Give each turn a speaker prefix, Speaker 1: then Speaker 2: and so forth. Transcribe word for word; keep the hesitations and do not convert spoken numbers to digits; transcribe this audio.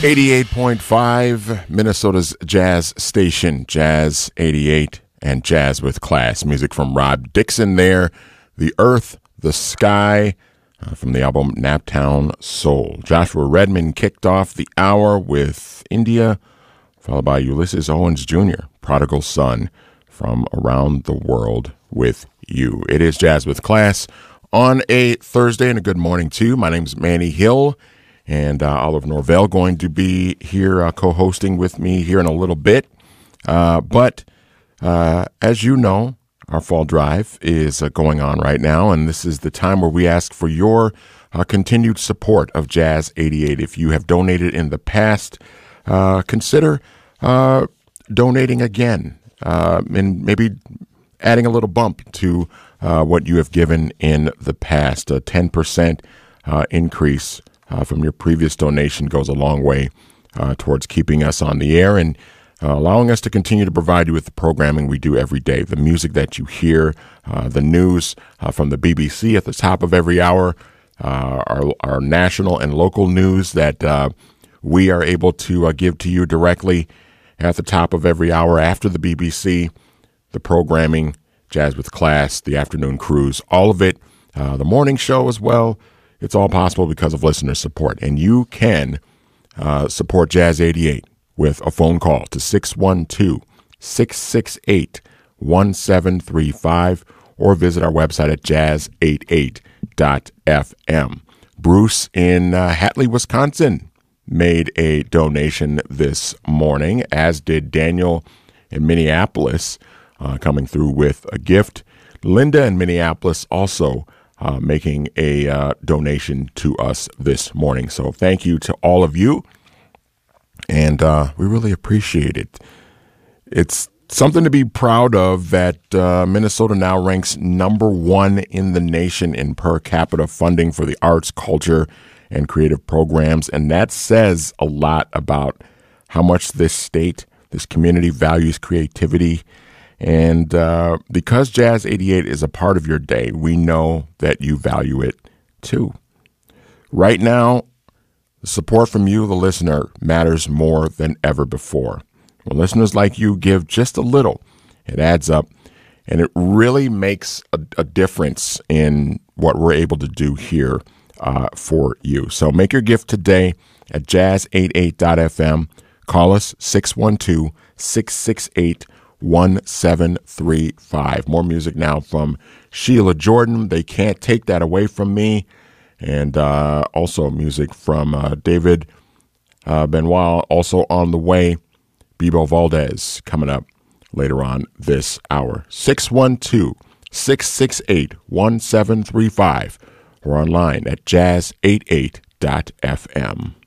Speaker 1: eighty-eight point five, Minnesota's jazz station, Jazz eighty-eight, and Jazz with Class. Music from Rob Dixon there, The Earth, The Sky, uh, from the album Naptown Soul. Joshua Redman kicked off the hour with India, followed by Ulysses Owens Junior, Prodigal Son, from Around the World with You. It is Jazz with Class on a Thursday, and a good morning to you. My name is Manny Hill. And uh, Oliver Norvell going to be here uh, co-hosting with me here in a little bit. Uh, but uh, as you know, our fall drive is uh, going on right now, and this is the time where we ask for your uh, continued support of Jazz eighty-eight. If you have donated in the past, uh, consider uh, donating again uh, and maybe adding a little bump to uh, what you have given in the past. A ten percent uh, increase Uh, from your previous donation goes a long way uh, towards keeping us on the air and uh, allowing us to continue to provide you with the programming we do every day. The music that you hear, uh, the news uh, from the B B C at the top of every hour, uh, our, our national and local news that uh, we are able to uh, give to you directly at the top of every hour after the B B C, the programming, Jazz with Class, the afternoon cruise, all of it, uh, the morning show as well. It's all possible because of listener support, and you can uh, support Jazz eighty-eight with a phone call to six one two, six six eight, one seven three five or visit our website at jazz eighty-eight dot f m. Bruce in uh, Hatley, Wisconsin made a donation this morning, as did Daniel in Minneapolis, uh, coming through with a gift. Linda in Minneapolis also Uh, making a uh, donation to us this morning. So thank you to all of you, and uh, we really appreciate it. It's something to be proud of that uh, Minnesota now ranks number one in the nation in per capita funding for the arts, culture, and creative programs, and that says a lot about how much this state, this community values creativity. And uh, because Jazz eighty-eight is a part of your day, we know that you value it too. Right now, the support from you, the listener, matters more than ever before. When listeners like you give just a little, it adds up, and it really makes a, a difference in what we're able to do here uh, for you. So make your gift today at jazz eighty-eight dot f m. Call us six one two, six six eight, one seven three five. More music now from Sheila Jordan. They Can't Take That Away From Me. And uh, also music from uh, David uh, Benoit, also on the way. Bebo Valdez coming up later on this hour. six one two, six six eight, one seven three five or online at jazz eighty-eight dot f m.